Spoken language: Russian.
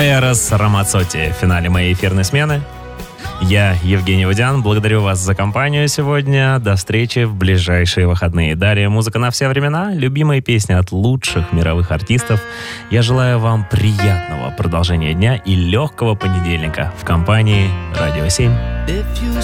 Эрос Рамацотти в финале моей эфирной смены. Я, Евгений Водян, благодарю вас за компанию сегодня. До встречи в ближайшие выходные. Далее музыка на все времена, любимые песни от лучших мировых артистов. Я желаю вам приятного продолжения дня и легкого понедельника в компании Радио 7.